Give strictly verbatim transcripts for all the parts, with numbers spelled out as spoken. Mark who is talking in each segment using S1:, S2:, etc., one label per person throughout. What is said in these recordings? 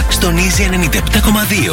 S1: στον Easy ενενήντα επτά κόμμα δύο.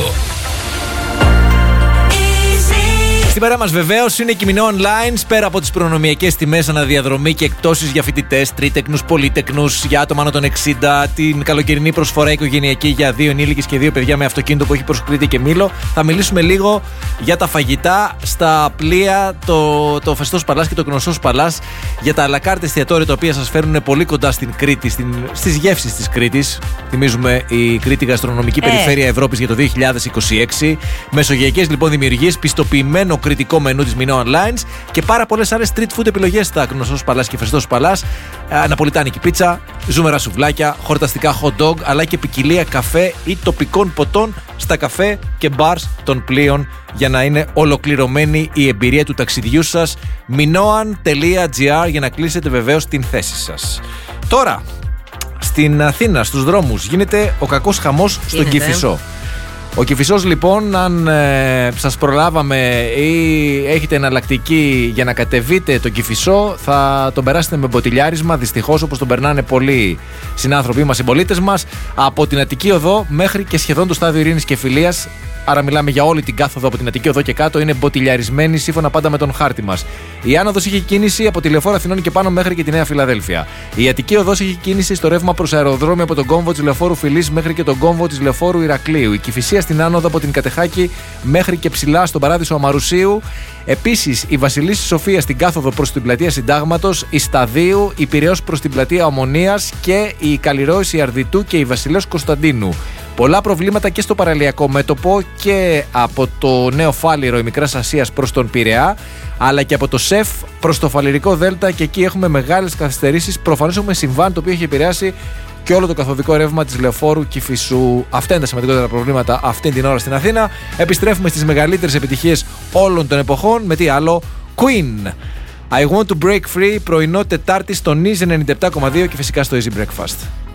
S2: Σήμερα μας βεβαίως είναι Κιμηνό Online. Πέρα από τις προνομιακές τιμές αναδιαδρομή και εκτόσεις για φοιτητές, τρίτεκνους, πολύτεκνους, για άτομα άνω των εξήντα, την καλοκαιρινή προσφορά οικογενειακή για δύο ενήλικες και δύο παιδιά με αυτοκίνητο που έχει προς Κρήτη και Μήλο, θα μιλήσουμε λίγο για τα φαγητά στα πλοία, το, το Φεστός Παλάς και το Γνωστός Παλάς, για τα αλακάρτ εστιατόρια τα οποία σας φέρνουν πολύ κοντά στην Κρήτη, στην, στις γεύσεις της Κρήτης. Θυμίζουμε η Κρήτη γαστρονομική ε. περιφέρεια Ευρώπης για το δύο χιλιάδες είκοσι έξι. Μεσογειακές λοιπόν δημιουργίες, πιστοποιημένο κριτικό μενού της Μινό Online και πάρα πολλές άλλες street food επιλογές στα Γνωστός Παλάς και Φεστός Παλάς. Ναπολιτάνικη πίτσα, ζούμερα σουβλάκια, χορταστικά hot dog, αλλά και ποικιλία καφέ ή τοπικών ποτών στα καφέ και bars των πλοίων για να είναι ολοκληρωμένη η εμπειρία του ταξιδιού σας. minoan τελεία gr για να κλείσετε βεβαίως την θέση σας. Τώρα, στην Αθήνα, στους δρόμους, γίνεται ο κακός χαμός στον Κηφισό. Ο Κηφισός λοιπόν, αν ε, σας προλάβαμε ή έχετε εναλλακτική για να κατεβείτε τον Κηφισό, θα τον περάσετε με μποτιλιάρισμα, δυστυχώς, όπως τον περνάνε πολλοί συνάνθρωποι μας, συμπολίτες μας, από την Αττική Οδό μέχρι και σχεδόν το στάδιο Ειρήνης και Φιλίας. Άρα μιλάμε για όλη την κάθοδο από την Αττική Οδό και κάτω, είναι μποτιλιαρισμένη σύμφωνα πάντα με τον χάρτη μας. Η άνοδος είχε κίνηση από τη Λεωφόρο Αθηνών και πάνω μέχρι και τη Νέα Φιλαδέλφια. Η Αττική Οδός είχε κίνηση στο ρεύμα προς αεροδρόμιο από τον κόμβο της Λεωφόρου Φιλής μέχρι και τον κόμβο της Λεωφόρου Ηρακλείου. Η Κηφισία στην άνοδο από την Κατεχάκη μέχρι και ψηλά στον παράδεισο Αμαρουσίου. Επίσης η Βασιλίσσης Σοφία στην κάθοδο προς την πλατεία Συντάγματος, η Σταδίου, η Πειραιώς προς την πλατεία Ομονίας και η Καλλιρόηση Αρδιτού και η Βασιλέως Κωνσταντίνου. Πολλά προβλήματα και στο παραλιακό μέτωπο και από το Νέο Φάληρο η Μικράς Ασίας προς τον Πειραιά, αλλά και από το ΣΕΦ προς το Φαληρικό Δέλτα, και εκεί έχουμε μεγάλες καθυστερήσεις. Προφανώς έχουμε συμβάν το οποίο έχει επηρεάσει και όλο το καθοδικό ρεύμα της Λεωφόρου Κηφισού. Αυτά είναι τα σημαντικότερα προβλήματα αυτή την ώρα στην Αθήνα. Επιστρέφουμε στις μεγαλύτερες επιτυχίες όλων των εποχών με τι άλλο? Queen. I want to break free, πρωινό Τετάρτη στον Easy ενενήντα επτά κόμμα δύο και φυσικά στο Easy Breakfast.